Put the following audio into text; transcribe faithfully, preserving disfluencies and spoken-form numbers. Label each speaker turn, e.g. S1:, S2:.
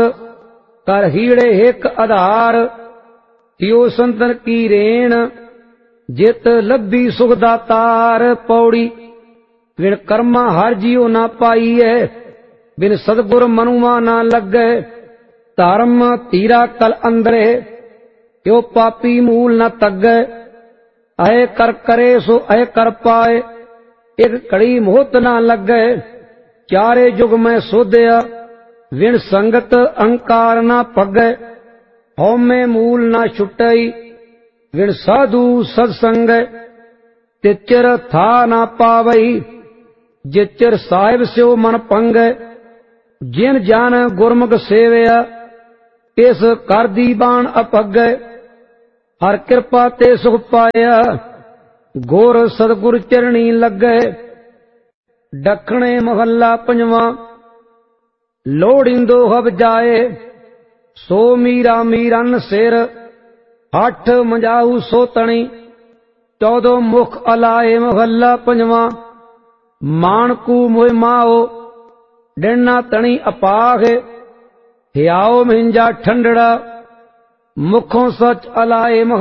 S1: कर हीड़े हिक आधार। थियो संतन की रेण जित लब्भी सुख दातार। पौड़ी बिन कर्मा हर जियो ना पाईए, बिन सदगुर मनुआ ना लगे। धर्म तीरा कल अंदरे यो पापी मूल न तगे। अय कर करे सो अय कर पाए, एक घड़ी मोहत ना लगे। चारे जुग में सोध्या विण संगत अहंकार ना पगे। हौमे मूल ना छुटई विण साधु सत्संग। तिचर था ना पावई जिचर साहिब स्यो मन पंग। जिन जान गुरमुख सेवया तिस कर दी बाण अपग। हर कृपा ते सुख पाया गोर सतगुर चरणी लगे। दखणे महला पंजवा लोड़िंदो हब जाए, सो मीरा मीरन सिर। हठ मंजाऊ सो तणी चौदो मुख अलाए। महला पंजवा मानकू मोह माओ डिना तणी अपाख। हियाओ मिंजा ठंडड़ा मुखों सच अलाए।